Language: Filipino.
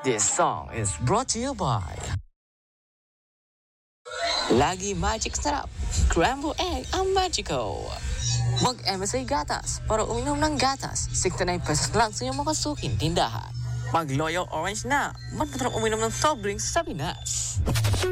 This song is brought to you by Lagi Magic Sarap. Scrambled egg ang magico. Mag-MSA Gatas para uminom ng gatas. 69 pesos lang sa iyong makasuking tindahan. Mag-Loyal Orange na. Matatarap uminom ng soft drinks sa Pinas.